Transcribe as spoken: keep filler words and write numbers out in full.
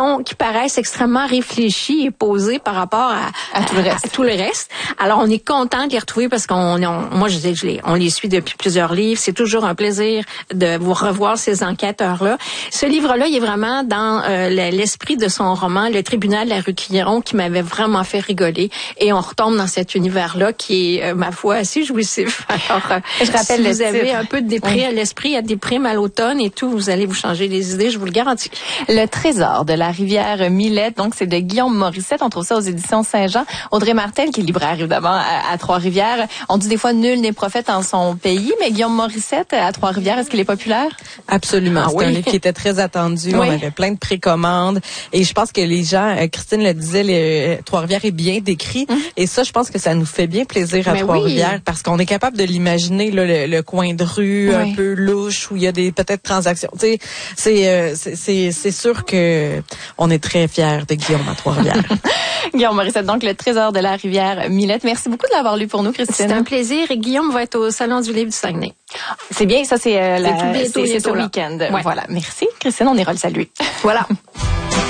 sont, qui paraissent extrêmement réfléchis et posés par rapport à, à, tout, le reste. à, à tout le reste. Alors, on est content de les retrouver parce qu'on, on, moi, je, je les, on les suit depuis plusieurs livres. C'est toujours un plaisir de vous revoir ces enquêteurs-là. Ce livre-là, il est vraiment dans euh, l'esprit de son roman, Le tribunal de la rue Quiron, qui m'avait vraiment fait rigoler. Et on retombe dans cet univers-là qui est, euh, ma foi, assez jouissif. Alors, euh, je rappelle si le vous titre. avez un peu de déprime oui. à l'esprit, à déprime à l'automne et tout, vous allez vous changer les idées, je vous le garantis. Le trésor de la rivière Milette, donc c'est de Guillaume Morissette. On trouve ça aux éditions Saint-Jean. Audrey Martel, qui est libraire évidemment à, à Trois-Rivières. On dit des fois nul n'est prophète en son pays, mais Guillaume Morissette à Trois-Rivières, est-ce qu'il est populaire? Absolument. Ah, c'est oui. un livre qui était très attendu. Oui. On avait plein de précommandes. Et je pense que les gens, euh, Christine le disait, les, Trois-Rivières est bien décrit. Mmh. Et ça, je pense que ça nous fait bien plaisir à mais Trois-Rivières oui. parce qu'on est capable de l'imaginer, là, le, le coin de rue oui. un peu louche où il y a des peut-être transactions. Tu sais, c'est, euh, c'est, c'est, c'est sûr que on est très fiers de Guillaume à Trois-Rivières. Guillaume Morissette, donc le trésor de la rivière Milette. Merci beaucoup de l'avoir lu pour nous, Christine. C'est un plaisir. Et Guillaume va être au Salon du livre du Saguenay. C'est bien, ça c'est, euh, c'est la, tout bientôt, c'est, c'est bientôt ce week-end. Ouais. Voilà, merci. Christine, on ira le saluer. Voilà.